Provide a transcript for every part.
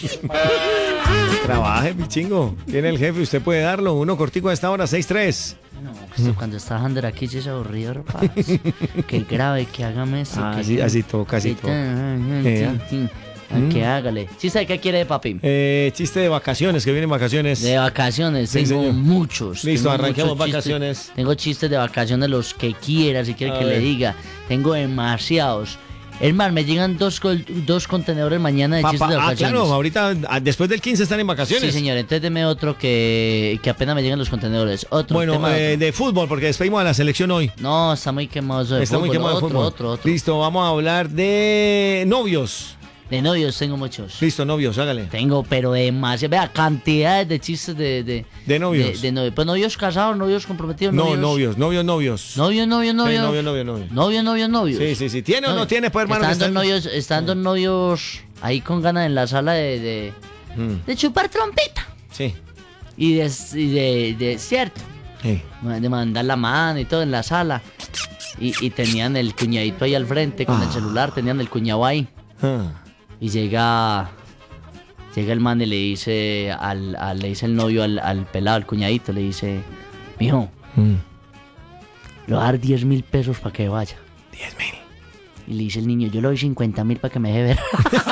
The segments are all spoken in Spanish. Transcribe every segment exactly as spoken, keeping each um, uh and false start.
Trabaje, mi chingo. Tiene el jefe, usted puede darlo. Uno cortico a esta hora, seis tres. No, pues, cuando está Ander aquí sí es aburrido, rapaz. Que grave, que hágame eso. Ah, que sí, así todo, casi todo. Eh, que hágale. ¿Sí sabe qué quiere, papi? Eh, chiste de vacaciones, que vienen vacaciones. De vacaciones, Sí, tengo señor. muchos. Listo, tengo arranquemos muchos chistes. vacaciones. Tengo chistes de vacaciones, los que quiera, si quiere A que ver. le diga. Tengo demasiados. Es más, me llegan dos, col- dos contenedores mañana de Papá, chistes de ah, vacaciones. claro, ahorita, ah, después del quince están en vacaciones. Sí, señor. Entonces deme otro que, que apenas me llegan los contenedores. Otro Bueno, tema, eh, otro. de fútbol, porque despedimos a la selección hoy. No, está muy quemado eso de Está fútbol. muy quemado otro, el fútbol. otro, otro. Listo, vamos a hablar de novios. De novios tengo muchos. Listo, novios, hágale. Tengo, pero demasiado. Vea, cantidades de chistes de... De, De novios. De, de novios. Pues novios casados, novios comprometidos, No, novios. novios, novios, novios. Novios, novios, Sí, novios. novio, novio, novio. Novios, novios, novios. Sí, sí, sí. ¿Tiene o no Novios. tiene, pues, hermano? que Están dos está- novios, están dos novios ahí con ganas en la sala de, de, Mm, de chupar trompeta. sí, Y de, y de, de cierto, sí. de mandar la mano y todo en la sala. Y, y tenían el cuñadito ahí al frente con el Ah. celular, tenían el cuñado ahí. Ah, Y llega llega el man y le dice al, al- le dice el novio al, al pelado, al cuñadito, le dice, mijo, mm. le voy a dar diez mil pesos para que vaya. diez mil. Y le dice el niño, yo le doy cincuenta mil para que me deje ver.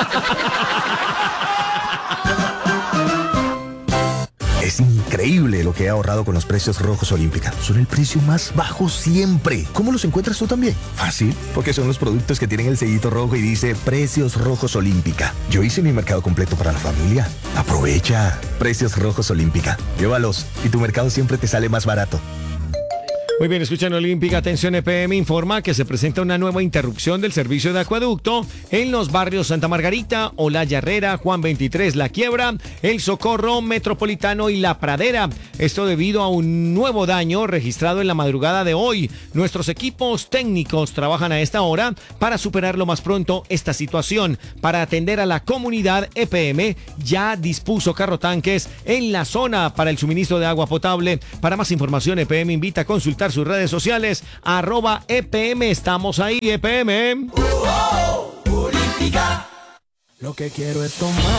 Es increíble lo que he ahorrado con los precios rojos Olímpica. Son el precio más bajo siempre. ¿Cómo los encuentras tú también? Fácil, porque son los productos que tienen el sellito rojo y dice Precios Rojos Olímpica. Yo hice mi mercado completo para la familia. Aprovecha. Precios Rojos Olímpica. Llévalos y tu mercado siempre te sale más barato. Muy bien, escuchan Olímpica. Atención, E P M informa que se presenta una nueva interrupción del servicio de acueducto en los barrios Santa Margarita, Olaya Herrera, Juan veintitrés, La Quiebra, El Socorro, Metropolitano y La Pradera. Esto debido a un nuevo daño registrado en la madrugada de hoy. Nuestros equipos técnicos trabajan a esta hora para superar lo más pronto esta situación. Para atender a la comunidad, E P M ya dispuso carrotanques en la zona para el suministro de agua potable. Para más información, E P M invita a consultar sus redes sociales, arroba E P M. Estamos ahí, E P M. Olímpica. Lo que quiero es tomar.